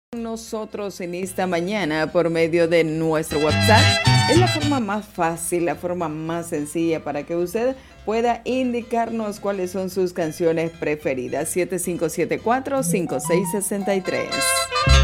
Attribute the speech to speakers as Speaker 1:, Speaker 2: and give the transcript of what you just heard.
Speaker 1: Nosotros en esta mañana por medio de nuestro WhatsApp. Es la forma más fácil, la forma más sencilla para que usted pueda indicarnos cuáles son sus canciones preferidas. 7574-5663.